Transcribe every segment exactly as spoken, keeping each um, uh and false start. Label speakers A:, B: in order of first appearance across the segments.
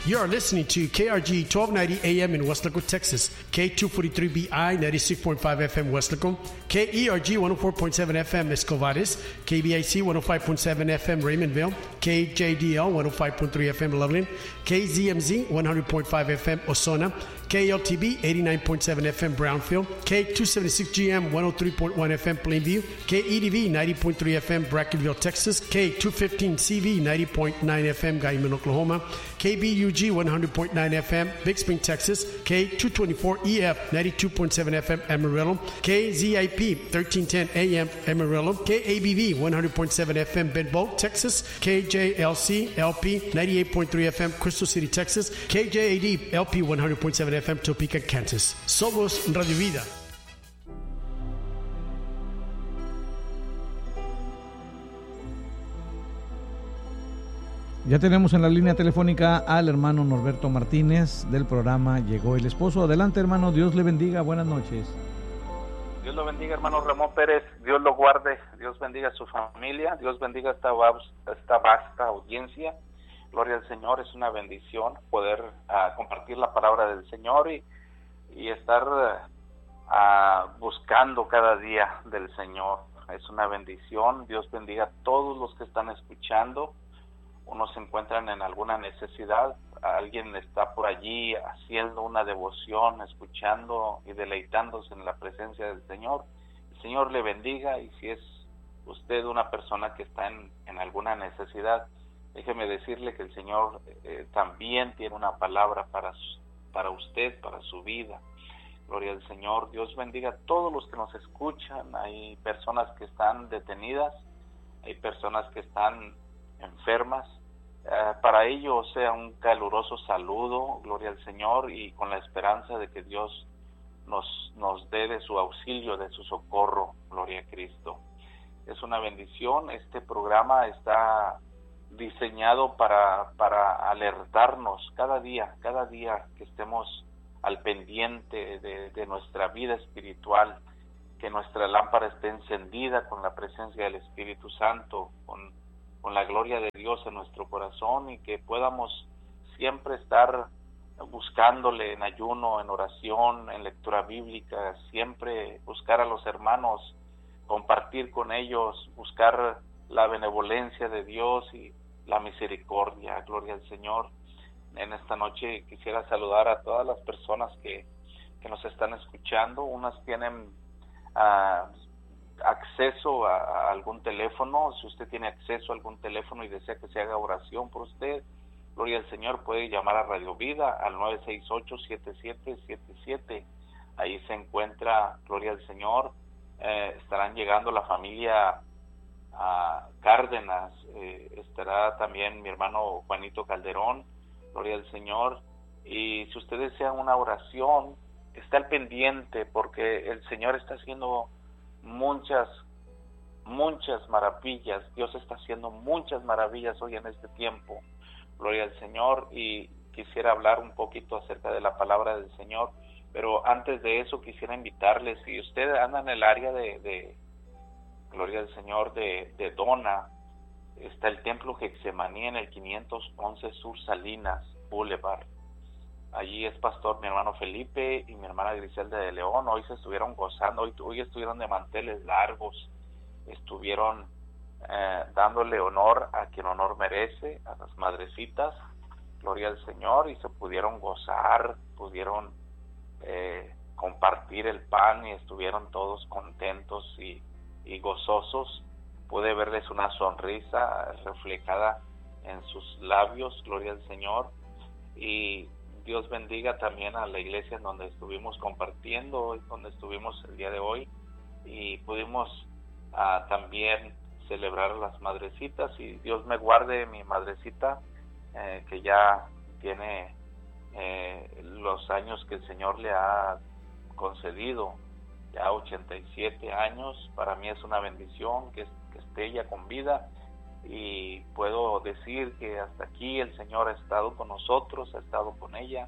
A: You are listening to K R G twelve ninety A M in Weslaco, Texas, K two forty-three B I ninety-six point five F M Weslaco, K E R G one oh four point seven F M Escovares, K B I C one oh five point seven F M Raymondville, K J D L one oh five point three F M Loveland, K Z M Z one hundred point five F M Osona, K L T B eighty-nine point seven F M Brownfield, K two seventy-six G M one oh three point one F M Plainview, K E D V ninety point three F M Brackenville, Texas, K two fifteen C V ninety point nine F M Guyman, Oklahoma, K B U G one hundred point nine F M Big Spring, Texas, K two twenty-four E F ninety-two point seven F M Amarillo, K Z I P thirteen ten A M Amarillo, K A B V one hundred point seven F M Benbow, Texas, K J L C L P ninety-eight point three F M Crystal City, Texas, K J A D L P one hundred point seven F M Topeka, Kansas. Somos Radio Vida.
B: Ya tenemos en la línea telefónica al hermano Norberto Martínez del programa Llegó el Esposo. Adelante, hermano, Dios le bendiga, buenas noches.
C: Dios lo bendiga, hermano Ramón Pérez, Dios lo guarde, Dios bendiga a su familia, Dios bendiga esta, esta vasta audiencia. Gloria al Señor, es una bendición poder uh, compartir la palabra del Señor y, y estar uh, buscando cada día del Señor. Es una bendición. Dios bendiga a todos los que están escuchando. Unos se encuentran en alguna necesidad, alguien está por allí haciendo una devoción, escuchando y deleitándose en la presencia del Señor. El Señor le bendiga, y si es usted una persona que está en, en alguna necesidad, déjeme decirle que el Señor eh, también tiene una palabra para, para usted, para su vida. Gloria al Señor. Dios bendiga a todos los que nos escuchan. Hay personas que están detenidas, hay personas que están enfermas. Uh, para ello sea un caluroso saludo, gloria al Señor, y con la esperanza de que Dios nos, nos dé de su auxilio, de su socorro, gloria a Cristo. Es una bendición. Este programa está diseñado para, para alertarnos cada día, cada día que estemos al pendiente de, de nuestra vida espiritual, que nuestra lámpara esté encendida con la presencia del Espíritu Santo, con con la gloria de Dios en nuestro corazón, y que podamos siempre estar buscándole en ayuno, en oración, en lectura bíblica, siempre buscar a los hermanos, compartir con ellos, buscar la benevolencia de Dios y la misericordia. Gloria al Señor. En esta noche quisiera saludar a todas las personas que, que nos están escuchando. Unas tienen uh, acceso a, a algún teléfono. Si usted tiene acceso a algún teléfono y desea que se haga oración por usted, gloria al Señor, puede llamar a Radio Vida al nueve seis ocho, siete siete siete siete. Ahí se encuentra, gloria al Señor. Eh, estarán llegando la familia a Cárdenas, eh, estará también mi hermano Juanito Calderón, gloria al Señor. Y si usted desea una oración, está al pendiente, porque el Señor está haciendo muchas, muchas maravillas. Dios está haciendo muchas maravillas hoy en este tiempo, gloria al Señor. Y quisiera hablar un poquito acerca de la palabra del Señor, pero antes de eso quisiera invitarles, si usted anda en el área de, de gloria al Señor, de, de Dona, está el templo Getsemaní en el quinientos once Sur Salinas Boulevard. Allí es pastor mi hermano Felipe y mi hermana Griselda de León. Hoy se estuvieron gozando, hoy, hoy estuvieron de manteles largos, estuvieron eh, dándole honor a quien honor merece, a las madrecitas, gloria al Señor, y se pudieron gozar, pudieron eh, compartir el pan, y estuvieron todos contentos y, y gozosos. Pude verles una sonrisa reflejada en sus labios, gloria al Señor. Y Dios bendiga también a la iglesia en donde estuvimos compartiendo, donde estuvimos el día de hoy, y pudimos uh, también celebrar a las madrecitas. Y Dios me guarde mi madrecita, eh, que ya tiene eh, los años que el Señor le ha concedido, ya ochenta y siete años. Para mí es una bendición que, que esté ella con vida, y puedo decir que hasta aquí el Señor ha estado con nosotros, ha estado con ella,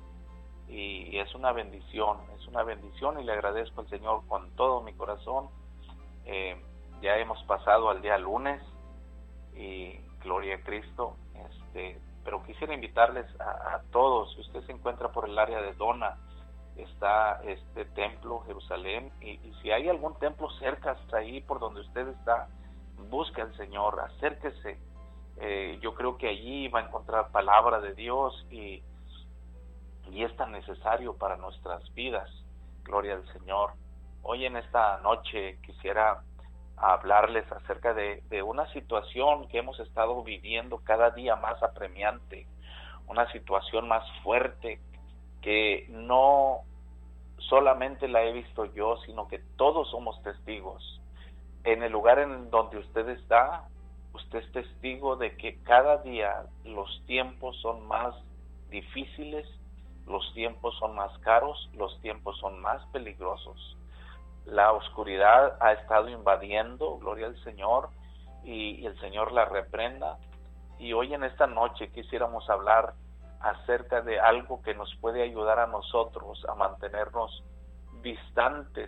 C: y es una bendición, es una bendición, y le agradezco al Señor con todo mi corazón. Eh, ya hemos pasado al día lunes, y gloria a Cristo. Este, pero quisiera invitarles a, a todos. Si usted se encuentra por el área de Dona, está este templo, Jerusalén, y, y si hay algún templo cerca, hasta ahí por donde usted está, busque al Señor, acérquese. Eh, yo creo que allí va a encontrar palabra de Dios y, y es tan necesario para nuestras vidas. Gloria al Señor. Hoy en esta noche quisiera hablarles acerca de, de una situación que hemos estado viviendo cada día más apremiante, una situación más fuerte que no solamente la he visto yo, sino que todos somos testigos. En el lugar en donde usted está, usted es testigo de que cada día los tiempos son más difíciles, los tiempos son más caros, los tiempos son más peligrosos. La oscuridad ha estado invadiendo, gloria al Señor, y, y el Señor la reprenda. Y hoy en esta noche quisiéramos hablar acerca de algo que nos puede ayudar a nosotros a mantenernos distantes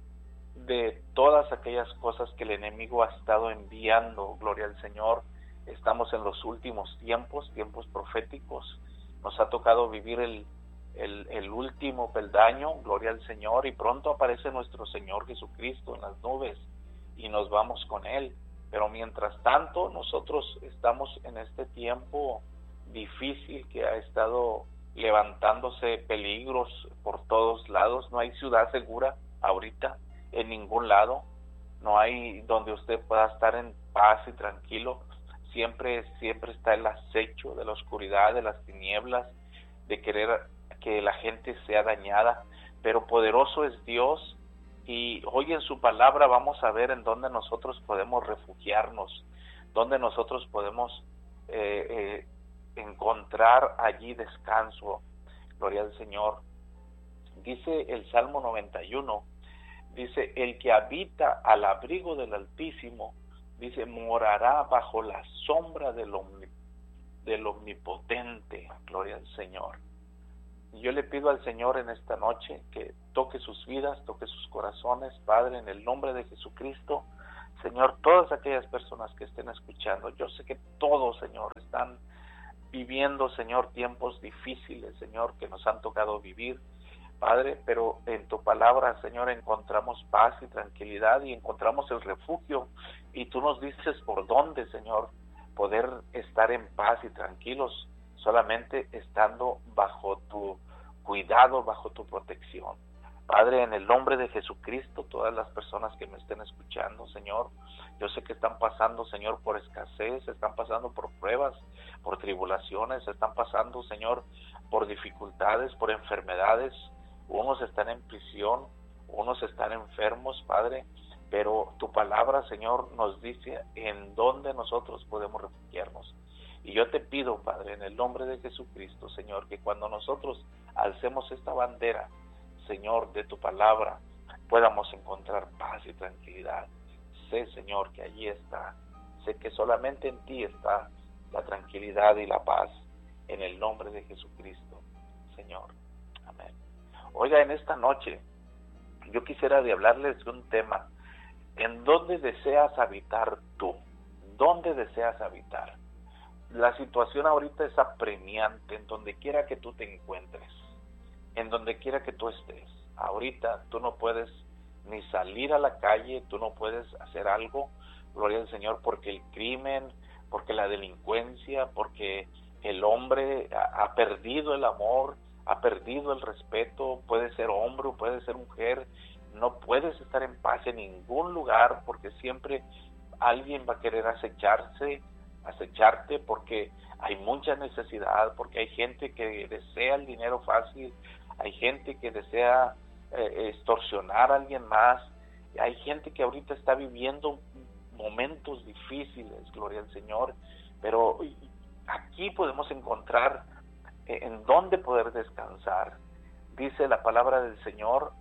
C: de todas aquellas cosas que el enemigo ha estado enviando. Gloria al Señor. Estamos en los últimos tiempos, tiempos proféticos. Nos ha tocado vivir el, el, el último peldaño, gloria al Señor, y pronto aparece nuestro Señor Jesucristo en las nubes y nos vamos con Él. Pero mientras tanto, nosotros estamos en este tiempo difícil que ha estado levantándose peligros por todos lados. No hay ciudad segura ahorita en ningún lado, no hay donde usted pueda estar en paz y tranquilo. Siempre, siempre está el acecho de la oscuridad, de las tinieblas, de querer que la gente sea dañada, pero poderoso es Dios, y hoy en su palabra vamos a ver en dónde nosotros podemos refugiarnos, dónde nosotros podemos eh, eh, encontrar allí descanso. Gloria al Señor. Dice el Salmo noventa y uno, dice: el que habita al abrigo del Altísimo, dice, morará bajo la sombra del, omni, del Omnipotente. Gloria al Señor. Yo le pido al Señor en esta noche que toque sus vidas, toque sus corazones, Padre, en el nombre de Jesucristo. Señor, todas aquellas personas que estén escuchando, yo sé que todos, Señor, están viviendo, Señor, tiempos difíciles, Señor, que nos han tocado vivir, Padre, pero en tu palabra, Señor, encontramos paz y tranquilidad y encontramos el refugio, y tú nos dices por dónde, Señor, poder estar en paz y tranquilos, solamente estando bajo tu cuidado, bajo tu protección. Padre, en el nombre de Jesucristo, todas las personas que me estén escuchando, Señor, yo sé que están pasando, Señor, por escasez, están pasando por pruebas, por tribulaciones, están pasando, Señor, por dificultades, por enfermedades. Unos están en prisión, unos están enfermos, Padre, pero tu palabra, Señor, nos dice en dónde nosotros podemos refugiarnos. Y yo te pido, Padre, en el nombre de Jesucristo, Señor, que cuando nosotros alcemos esta bandera, Señor, de tu palabra, podamos encontrar paz y tranquilidad. Sé, Señor, que allí está. Sé que solamente en ti está la tranquilidad y la paz, en el nombre de Jesucristo, Señor. Amén. Oiga, en esta noche, yo quisiera de hablarles de un tema. ¿En dónde deseas habitar tú? ¿Dónde deseas habitar? La situación ahorita es apremiante, en donde quiera que tú te encuentres, en donde quiera que tú estés. Ahorita tú no puedes ni salir a la calle, tú no puedes hacer algo, gloria al Señor, porque el crimen, porque la delincuencia, porque el hombre ha, ha perdido el amor, ha perdido el respeto, puede ser hombre o puede ser mujer, no puedes estar en paz en ningún lugar, porque siempre alguien va a querer acecharse, acecharte, porque hay mucha necesidad, porque hay gente que desea el dinero fácil, hay gente que desea eh, extorsionar a alguien más, hay gente que ahorita está viviendo momentos difíciles, gloria al Señor, pero aquí podemos encontrar eh, en dónde poder descansar. Dice la palabra del Señor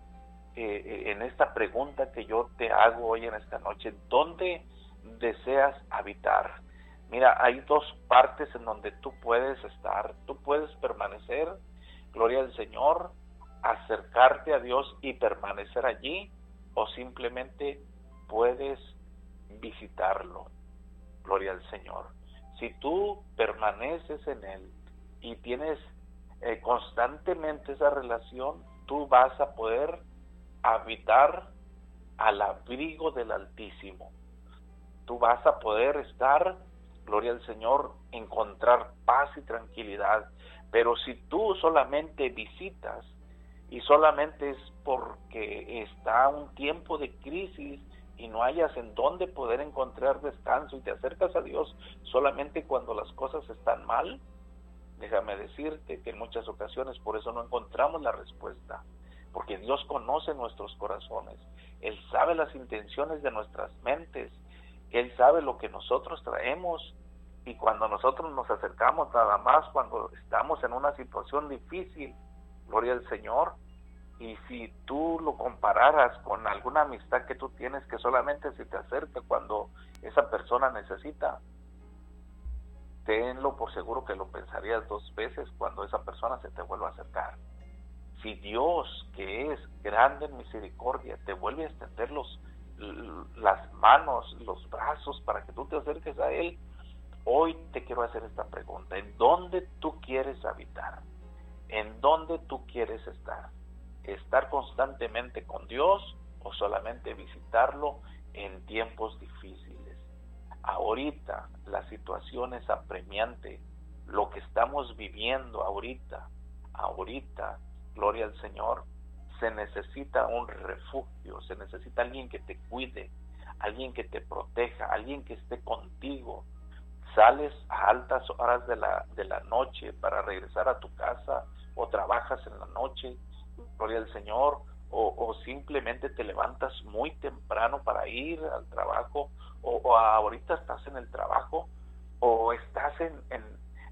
C: eh, en esta pregunta que yo te hago hoy en esta noche: ¿dónde deseas habitar? Mira, hay dos partes en donde tú puedes estar, tú puedes permanecer, gloria al Señor, acercarte a Dios y permanecer allí, o simplemente puedes visitarlo, gloria al Señor. Si tú permaneces en Él y tienes eh, constantemente esa relación, tú vas a poder habitar al abrigo del Altísimo. Tú vas a poder estar, gloria al Señor, encontrar paz y tranquilidad. Pero si tú solamente visitas y solamente es porque está un tiempo de crisis y no hayas en dónde poder encontrar descanso y te acercas a Dios solamente cuando las cosas están mal, déjame decirte que en muchas ocasiones por eso no encontramos la respuesta, porque Dios conoce nuestros corazones, Él sabe las intenciones de nuestras mentes, Él sabe lo que nosotros traemos, y cuando nosotros nos acercamos nada más cuando estamos en una situación difícil, gloria al Señor. Y si tú lo compararas con alguna amistad que tú tienes que solamente se te acerca cuando esa persona necesita, tenlo por seguro que lo pensarías dos veces cuando esa persona se te vuelva a acercar. Si Dios, que es grande en misericordia, te vuelve a extender los, las manos, los brazos para que tú te acerques a Él, hoy te quiero hacer esta pregunta: ¿en dónde tú quieres habitar? ¿En dónde tú quieres estar? ¿Estar constantemente con Dios o solamente visitarlo en tiempos difíciles? Ahorita la situación es apremiante, lo que estamos viviendo ahorita, ahorita, gloria al Señor, se necesita un refugio, se necesita alguien que te cuide, alguien que te proteja, alguien que esté contigo. Sales a altas horas de la, de la noche para regresar a tu casa, o trabajas en la noche, gloria al Señor, o, o simplemente te levantas muy temprano para ir al trabajo, o, o ahorita estás en el trabajo, o estás en, en,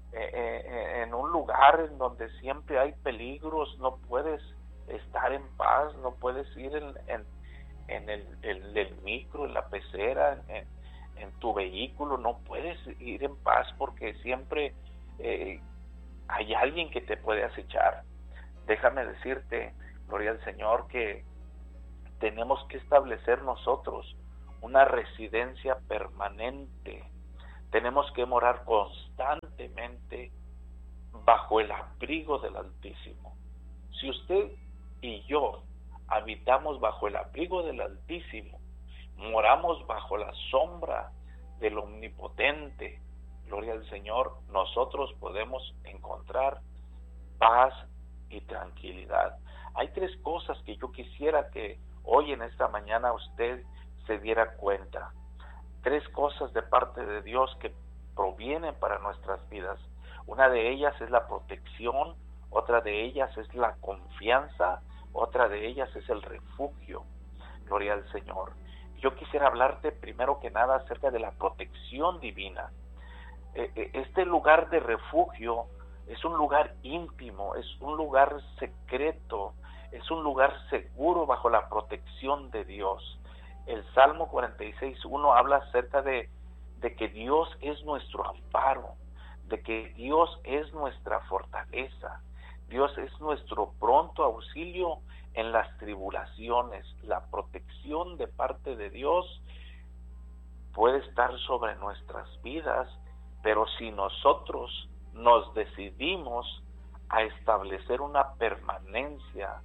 C: eh, en un lugar en donde siempre hay peligros, no puedes estar en paz, no puedes ir en, en, en el, el, el micro, en la pecera, en, en tu vehículo, no puedes ir en paz porque siempre eh, hay alguien que te puede acechar. Déjame decirte, gloria al Señor, que tenemos que establecer nosotros una residencia permanente. Tenemos que morar constantemente bajo el abrigo del Altísimo. Si usted y yo habitamos bajo el abrigo del Altísimo, moramos bajo la sombra del Omnipotente, gloria al Señor, nosotros podemos encontrar paz y tranquilidad. Hay tres cosas que yo quisiera que hoy en esta mañana usted se diera cuenta. Tres cosas de parte de Dios que provienen para nuestras vidas. Una de ellas es la protección, otra de ellas es la confianza, otra de ellas es el refugio. Gloria al Señor. Yo quisiera hablarte primero que nada acerca de la protección divina. Este lugar de refugio es un lugar íntimo, es un lugar secreto, es un lugar seguro bajo la protección de Dios. El Salmo cuarenta y seis uno habla acerca de, de que Dios es nuestro amparo, de que Dios es nuestra fortaleza, Dios es nuestro pronto auxilio en las tribulaciones. La protección de parte de Dios puede estar sobre nuestras vidas, pero si nosotros nos decidimos a establecer una permanencia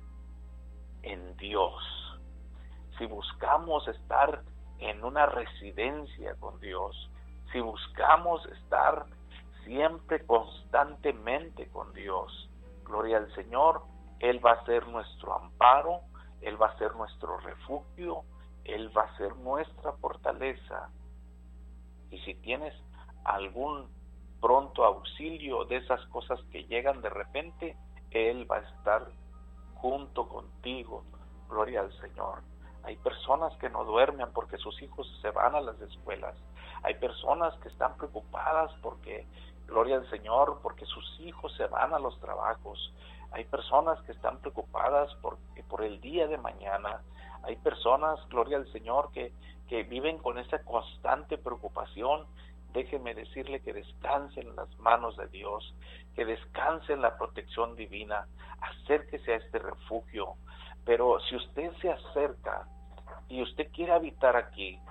C: en Dios, si buscamos estar en una residencia con Dios, si buscamos estar siempre constantemente con Dios, gloria al Señor, Él va a ser nuestro amparo, Él va a ser nuestro refugio, Él va a ser nuestra fortaleza. Y si tienes algún pronto auxilio de esas cosas que llegan de repente, Él va a estar junto contigo, gloria al Señor. Hay personas que no duermen porque sus hijos se van a las escuelas. Hay personas que están preocupadas porque, gloria al Señor, porque sus hijos se van a los trabajos. Hay personas que están preocupadas por, por el día de mañana. Hay personas, gloria al Señor, que, que viven con esa constante preocupación. Déjeme decirle que descanse en las manos de Dios, que descanse en la protección divina, acérquese a este refugio. Pero si usted se acerca y usted quiere habitar aquí,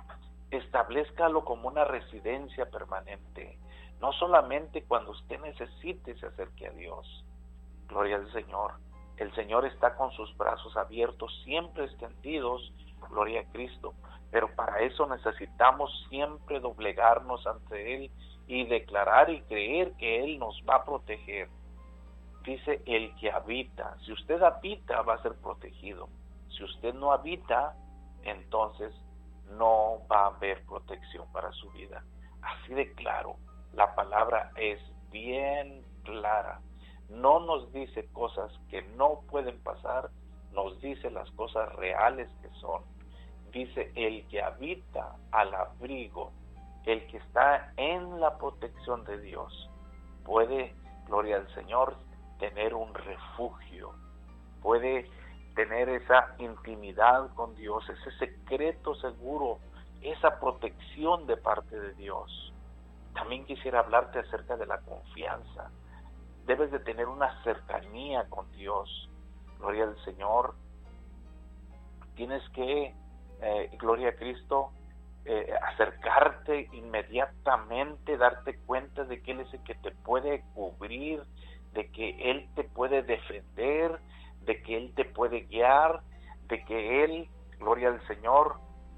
C: establezcalo como una residencia permanente. No solamente cuando usted necesite se acerque a Dios. Gloria al Señor. El Señor está con sus brazos abiertos, siempre extendidos, gloria a Cristo. Pero para eso necesitamos siempre doblegarnos ante Él y declarar y creer que Él nos va a proteger. Dice el que habita. Si usted habita, va a ser protegido. Si usted no habita, entonces no va a haber protección para su vida. Así de claro, la palabra es bien clara. No nos dice cosas que no pueden pasar, nos dice las cosas reales que son. Dice el que habita al abrigo, el que está en la protección de Dios, puede, gloria al Señor, tener un refugio, puede tener esa intimidad con Dios, ese secreto seguro, esa protección de parte de Dios. También quisiera hablarte acerca de la confianza. Debes de tener una cercanía con Dios. Gloria al Señor. Tienes que, eh, gloria a Cristo, eh, acercarte inmediatamente, darte cuenta de que Él es el que te puede cubrir, de que Él te puede defender, de que Él te puede guiar, de que Él, gloria al Señor,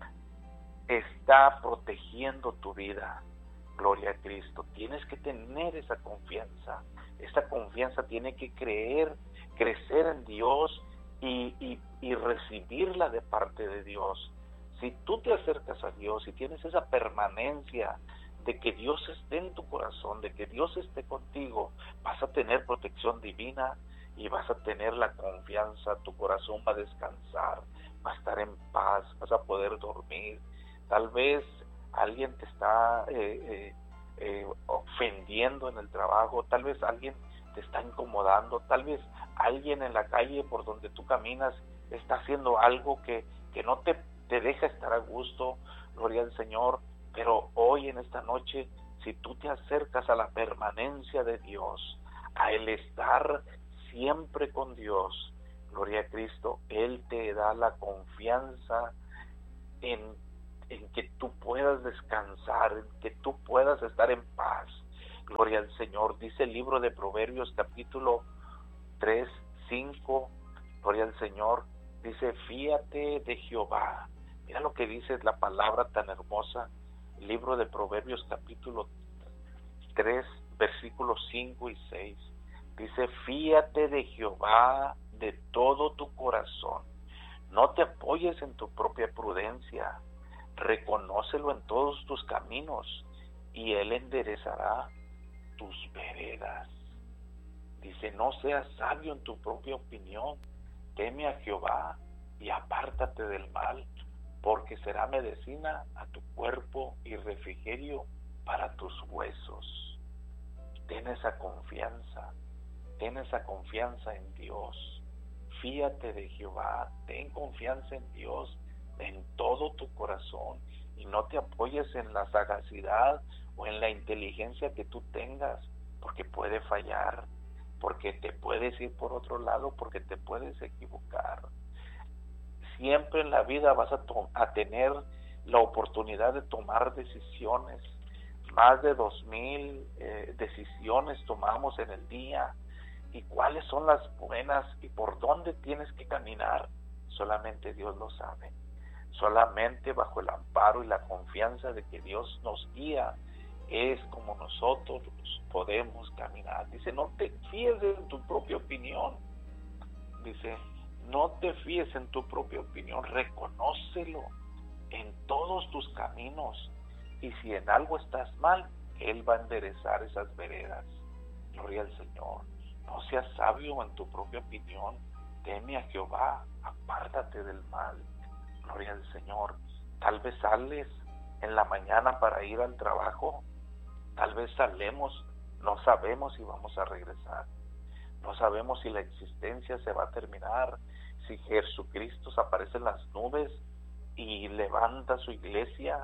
C: está protegiendo tu vida. Gloria a Cristo. Tienes que tener esa confianza. Esa confianza tiene que creer, crecer en Dios y, y, y recibirla de parte de Dios. Si tú te acercas a Dios y tienes esa permanencia de que Dios esté en tu corazón, de que Dios esté contigo, vas a tener protección divina y vas a tener la confianza. Tu corazón va a descansar, va a estar en paz, vas a poder dormir. Tal vez alguien te está eh, eh, eh, ofendiendo en el trabajo, tal vez alguien te está incomodando, tal vez alguien en la calle por donde tú caminas está haciendo algo que, que no te, te deja estar a gusto, gloria al Señor. Pero hoy en esta noche, si tú te acercas a la permanencia de Dios, a el estar siempre con Dios, gloria a Cristo, Él te da la confianza en en que tú puedas descansar, en que tú puedas estar en paz. Gloria al Señor. Dice el libro de Proverbios capítulo tres, cinco, gloria al Señor, dice, fíate de Jehová. Mira lo que dice la palabra tan hermosa, el libro de Proverbios capítulo tres, versículos cinco y seis. Dice, fíate de Jehová de todo tu corazón. No te apoyes en tu propia prudencia. Reconócelo en todos tus caminos y Él enderezará tus veredas. Dice, no seas sabio en tu propia opinión, teme a Jehová y apártate del mal, porque será medicina a tu cuerpo y refrigerio para tus huesos. Ten esa confianza, ten esa confianza en Dios. Fíate de Jehová, ten confianza en Dios en todo tu corazón y no te apoyes en la sagacidad o en la inteligencia que tú tengas, porque puede fallar, porque te puedes ir por otro lado, porque te puedes equivocar. Siempre en la vida vas a, to- a tener la oportunidad de tomar decisiones. Más de dos mil eh, decisiones tomamos en el día. ¿Y cuáles son las buenas y por dónde tienes que caminar? Solamente Dios lo sabe. Solamente bajo el amparo y la confianza de que Dios nos guía es como nosotros podemos caminar. Dice, no te fíes en tu propia opinión. Dice, no te fíes en tu propia opinión, reconócelo en todos tus caminos. Y si en algo estás mal, Él va a enderezar esas veredas. Gloria al Señor. No seas sabio en tu propia opinión. Teme a Jehová, apártate del mal. Gloria al Señor. Tal vez sales en la mañana para ir al trabajo. Tal vez salemos, no sabemos si vamos a regresar. No sabemos si la existencia se va a terminar, si Jesucristo se aparece en las nubes y levanta su iglesia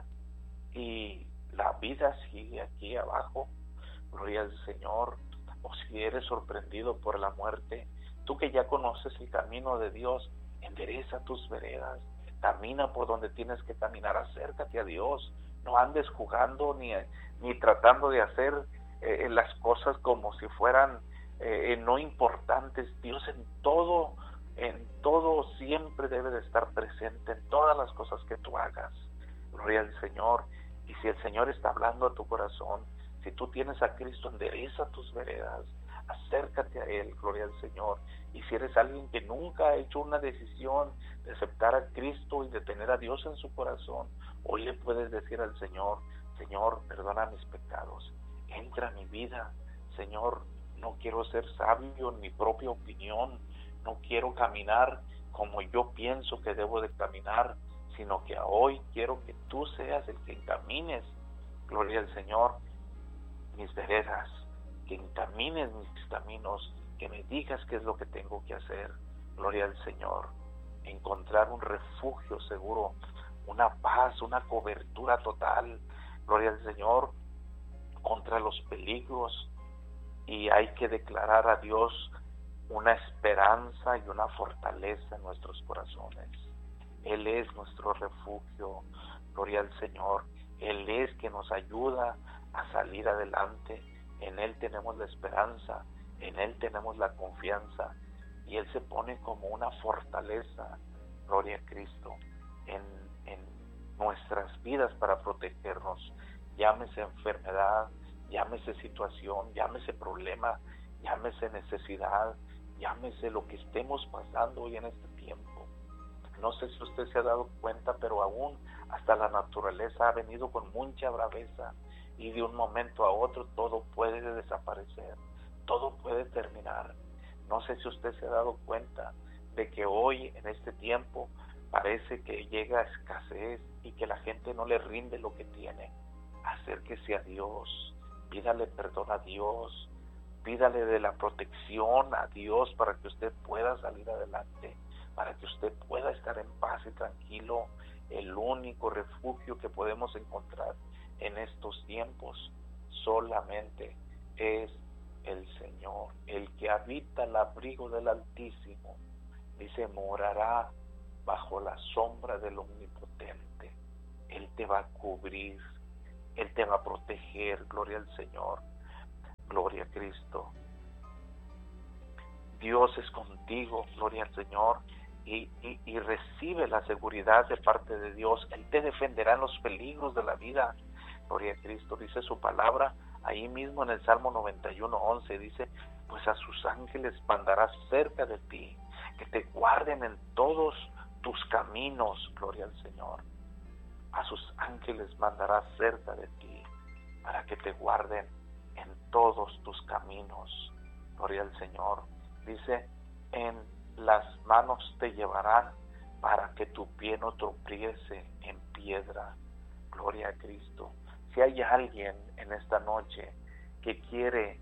C: y la vida sigue aquí abajo. Gloria al Señor. O si eres sorprendido por la muerte, tú que ya conoces el camino de Dios, endereza tus veredas. Camina por donde tienes que caminar, acércate a Dios, no andes jugando ni, ni tratando de hacer eh, las cosas como si fueran eh, no importantes. Dios en todo, en todo siempre debe de estar presente, en todas las cosas que tú hagas. Gloria al Señor. Y si el Señor está hablando a tu corazón, si tú tienes a Cristo, endereza tus veredas, acércate a Él, gloria al Señor. Y si eres alguien que nunca ha hecho una decisión de aceptar a Cristo y de tener a Dios en su corazón, hoy le puedes decir al Señor: Señor, perdona mis pecados, entra a mi vida. Señor, no quiero ser sabio en mi propia opinión, no quiero caminar como yo pienso que debo de caminar, sino que hoy quiero que tú seas el que encamines, gloria al Señor, mis veredas, que encamines mis caminos, que me digas qué es lo que tengo que hacer, gloria al Señor. Encontrar un refugio seguro, una paz, una cobertura total, gloria al Señor, contra los peligros. Y hay que declarar a Dios una esperanza y una fortaleza en nuestros corazones. Él es nuestro refugio, gloria al Señor. Él es que nos ayuda a salir adelante. En Él tenemos la esperanza, en Él tenemos la confianza, y Él se pone como una fortaleza, gloria a Cristo, en, en nuestras vidas para protegernos. Llámese enfermedad, llámese situación, llámese problema, llámese necesidad, llámese lo que estemos pasando hoy en este tiempo. No sé si usted se ha dado cuenta, pero aún hasta la naturaleza ha venido con mucha braveza, y de un momento a otro todo puede desaparecer, todo puede terminar. No sé si usted se ha dado cuenta de que hoy en este tiempo parece que llega escasez y que la gente no le rinde lo que tiene. Acérquese a Dios, pídale perdón a Dios, pídale de la protección a Dios para que usted pueda salir adelante, para que usted pueda estar en paz y tranquilo. El único refugio que podemos encontrar en estos tiempos solamente es el Señor, el que habita el abrigo del Altísimo. Dice: morará bajo la sombra del Omnipotente. Él te va a cubrir, Él te va a proteger, gloria al Señor, gloria a Cristo. Dios es contigo, gloria al Señor, y, y, y recibe la seguridad de parte de Dios. Él te defenderá en los peligros de la vida, gloria a Cristo. Dice su palabra ahí mismo en el Salmo noventa y uno, once, dice: pues a sus ángeles mandará cerca de ti, que te guarden en todos tus caminos, gloria al Señor. A sus ángeles mandará cerca de ti, para que te guarden en todos tus caminos, gloria al Señor. Dice: en las manos te llevarán, para que tu pie no tropiece en piedra, gloria a Cristo. Si hay alguien en esta noche que quiere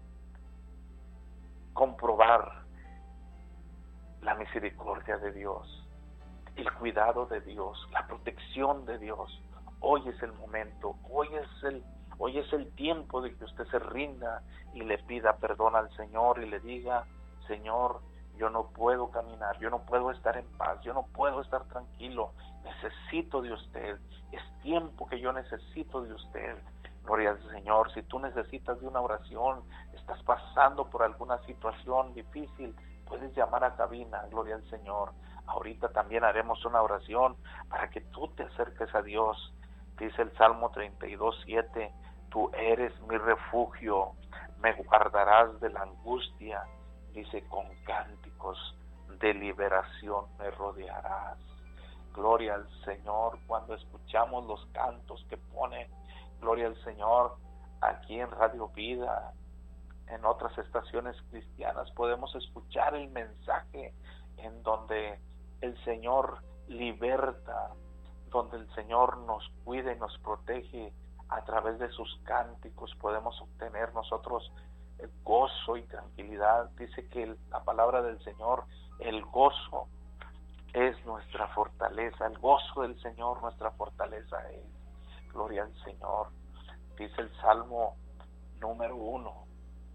C: comprobar la misericordia de Dios, el cuidado de Dios, la protección de Dios, hoy es el momento, hoy es el, hoy es el tiempo de que usted se rinda y le pida perdón al Señor y le diga: Señor, yo no puedo caminar, yo no puedo estar en paz, yo no puedo estar tranquilo, necesito de usted, es tiempo que yo necesito de usted. Gloria al Señor. Si tú necesitas de una oración, estás pasando por alguna situación difícil, puedes llamar a cabina, gloria al Señor. Ahorita también haremos una oración para que tú te acerques a Dios. Dice el Salmo treinta y dos, siete: tú eres mi refugio, me guardarás de la angustia. Dice: con cánticos de liberación me rodearás. Gloria al Señor. Cuando escuchamos los cantos que pone, gloria al Señor, aquí en Radio Vida, en otras estaciones cristianas, podemos escuchar el mensaje en donde el Señor liberta, donde el Señor nos cuida y nos protege. A través de sus cánticos podemos obtener nosotros gozo y tranquilidad. Dice que la palabra del Señor, el gozo es nuestra fortaleza, el gozo del Señor nuestra fortaleza es. Gloria al Señor. Dice el Salmo número uno,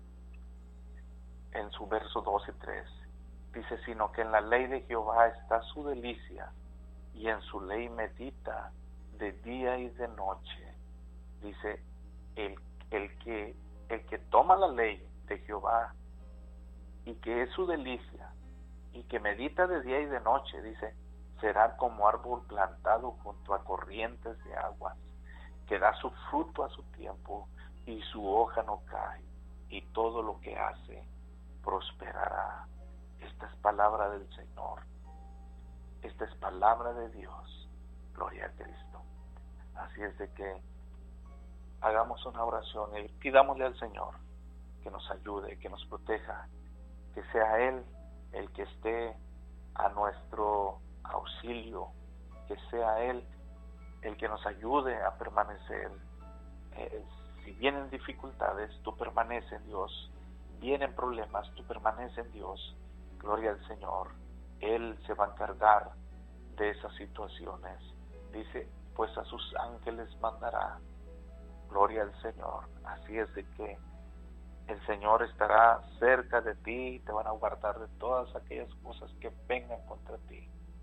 C: en su verso dos y tres, dice: sino que en la ley de Jehová está su delicia, y en su ley medita de día y de noche. dice, el, el, que, el que toma la ley de Jehová y que es su delicia y que medita de día y de noche, dice, será como árbol plantado junto a corrientes de aguas, que da su fruto a su tiempo y su hoja no cae, y todo lo que hace prosperará. Esta es palabra del Señor. Esta es palabra de Dios. Gloria a Cristo. Así es de que hagamos una oración y pidámosle al Señor que nos ayude, que nos proteja, que sea Él el que esté a nuestro auxilio, que sea Él el que nos ayude a permanecer. Eh, si vienen dificultades, tú permanece en Dios. Vienen problemas, tú permanece en Dios. Gloria al Señor. Él se va a encargar de esas situaciones. Dice, pues a sus ángeles mandará. Gloria al Señor. Así es de que el Señor estará cerca de ti y te van a guardar de todas aquellas cosas que vengan contra ti.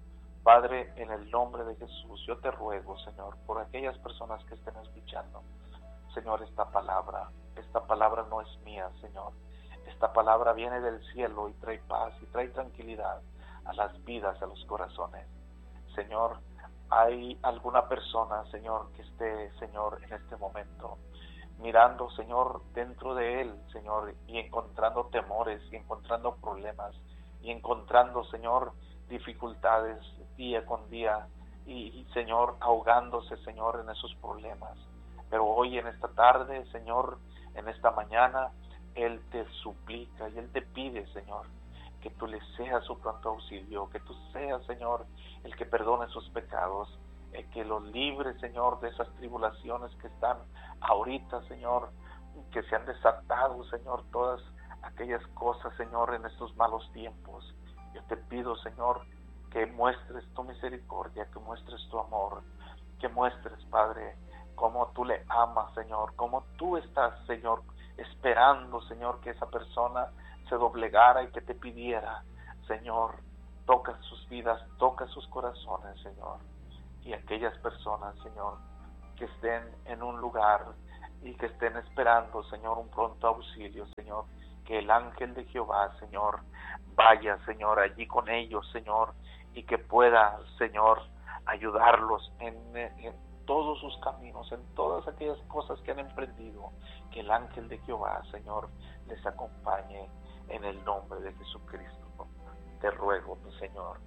C: Padre, en el nombre de Jesús, yo te ruego, Señor, por aquellas personas que estén escuchando, Señor, esta palabra, esta palabra no es mía, Señor. Esta palabra viene del cielo y trae paz y trae tranquilidad a las vidas, a los corazones. Señor, hay alguna persona, Señor, que esté, Señor, en este momento mirando, Señor, dentro de él, Señor, y encontrando temores, y encontrando problemas, y encontrando, Señor, dificultades día con día, y, y Señor, ahogándose, Señor, en esos problemas. Pero hoy, en esta tarde, Señor, en esta mañana, Él te suplica y Él te pide, Señor, que tú le seas su pronto auxilio, que tú seas, Señor, el que perdone sus pecados, el que los libre, Señor, de esas tribulaciones que están ahorita, Señor, que se han desatado, Señor, todas aquellas cosas, Señor, en estos malos tiempos. Yo te pido, Señor, que muestres tu misericordia, que muestres tu amor, que muestres, Padre, cómo tú le amas, Señor, cómo tú estás, Señor, esperando, Señor, que esa persona se doblegara y que te pidiera, Señor, toca sus vidas, toca sus corazones, Señor, y aquellas personas, Señor, que estén en un lugar y que estén esperando, Señor, un pronto auxilio, Señor, que el ángel de Jehová, Señor, vaya, Señor, allí con ellos, Señor, y que pueda, Señor, ayudarlos en, en todos sus caminos, en todas aquellas cosas que han emprendido, que el ángel de Jehová, Señor, les acompañe en el nombre de Jesucristo. Te ruego, mi Señor,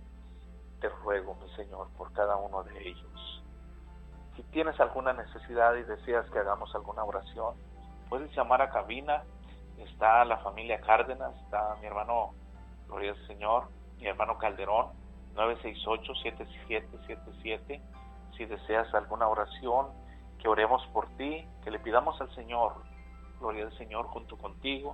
C: te ruego, mi Señor, por cada uno de ellos. Si tienes alguna necesidad y deseas que hagamos alguna oración, puedes llamar a cabina. Está la familia Cárdenas, está mi hermano, gloria al Señor, mi hermano Calderón, nueve seis ocho, siete siete siete siete. Si deseas alguna oración, que oremos por ti, que le pidamos al Señor, gloria al Señor junto contigo.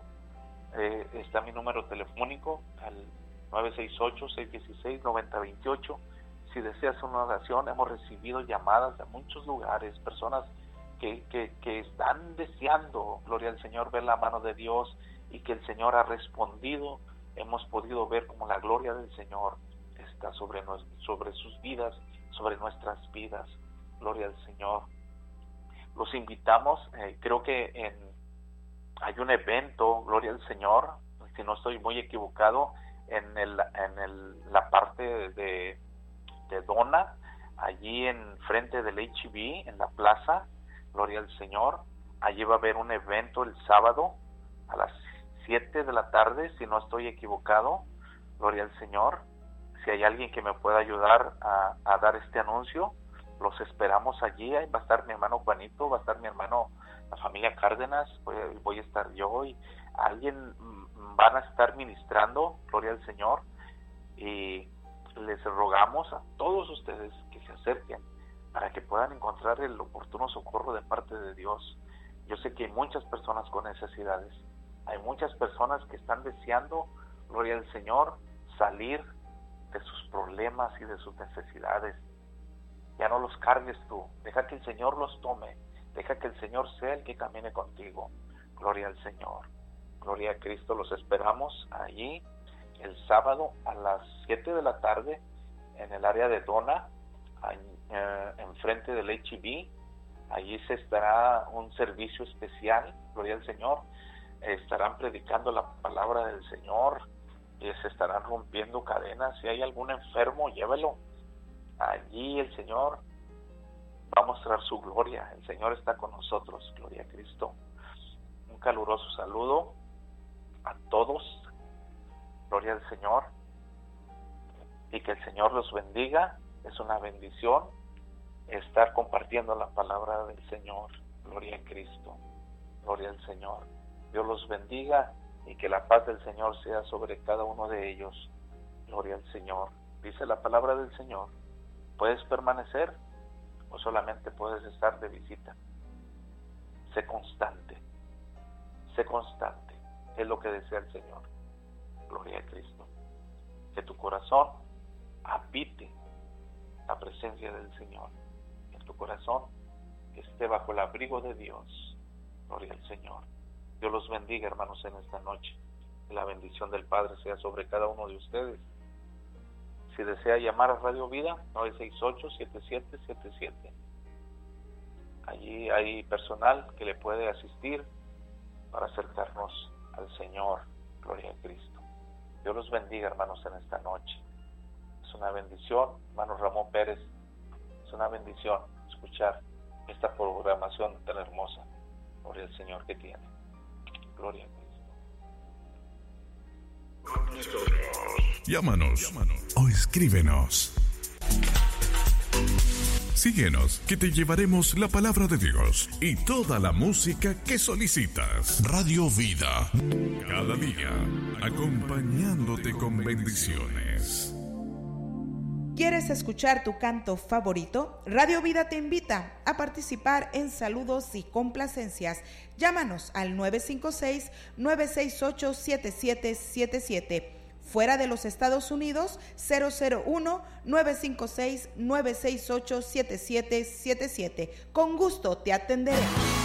C: Eh, está mi número telefónico, al nueve seis ocho, seis uno seis, nueve cero dos ocho. Si deseas una oración, hemos recibido llamadas de muchos lugares, personas que, que, que están deseando, gloria al Señor, ver la mano de Dios y que el Señor ha respondido. Hemos podido ver como la gloria del Señor está sobre, nos, sobre sus vidas, sobre nuestras vidas. Gloria al Señor. Los invitamos, eh, creo que en, hay un evento, gloria al Señor, si no estoy muy equivocado, en, el, en el, la parte de, de Dona, allí en frente del H E B, en la plaza, gloria al Señor. Allí va a haber un evento el sábado a las siete de la tarde, si no estoy equivocado, gloria al Señor. Si hay alguien que me pueda ayudar a, a dar este anuncio, los esperamos allí. Ahí va a estar mi hermano Juanito, va a estar mi hermano, la familia Cárdenas, voy, voy a estar yo y alguien van a estar ministrando, gloria al Señor, y les rogamos a todos ustedes que se acerquen para que puedan encontrar el oportuno socorro de parte de Dios. Yo sé que hay muchas personas con necesidades, hay muchas personas que están deseando, gloria al Señor, salir de sus problemas y de sus necesidades. Ya no los cargues tú, deja que el Señor los tome, deja que el Señor sea el que camine contigo. Gloria al Señor, gloria a Cristo. Los esperamos allí el sábado a las siete de la tarde en el área de Dona, enfrente del H E B, Allí se estará un servicio especial, gloria al Señor. Estarán predicando la palabra del Señor y se estarán rompiendo cadenas. Si hay algún enfermo, llévelo. Allí el Señor va a mostrar su gloria. El Señor está con nosotros, gloria a Cristo. Un caluroso saludo a todos, gloria al Señor, y que el Señor los bendiga. Es una bendición estar compartiendo la palabra del Señor, gloria a Cristo, gloria al Señor. Dios los bendiga y que la paz del Señor sea sobre cada uno de ellos, gloria al Señor. Dice la palabra del Señor: puedes permanecer o solamente puedes estar de visita. Sé constante, sé constante, es lo que desea el Señor, gloria a Cristo. Que tu corazón habite la presencia del Señor, que tu corazón esté bajo el abrigo de Dios, gloria al Señor. Dios los bendiga, hermanos, en esta noche. Que la bendición del Padre sea sobre cada uno de ustedes. Si desea llamar a Radio Vida, nueve seis ocho, siete siete siete siete. Allí hay personal que le puede asistir para acercarnos al Señor, gloria a Cristo. Dios los bendiga, hermanos, en esta noche. Es una bendición, hermano Ramón Pérez, es una bendición escuchar esta programación tan hermosa, gloria al Señor que tiene. Gloria a Cristo.
D: Llámanos, Llámanos o escríbenos. Síguenos, que te llevaremos la palabra de Dios y toda la música que solicitas. Radio Vida, cada día, acompañándote con bendiciones.
E: ¿Quieres escuchar tu canto favorito? Radio Vida te invita a participar en saludos y complacencias. Llámanos al nueve cinco seis, nueve seis ocho, siete siete siete siete. Fuera de los Estados Unidos, cero cero uno, nueve cinco seis, nueve seis ocho, siete siete siete siete. Con gusto te atenderemos.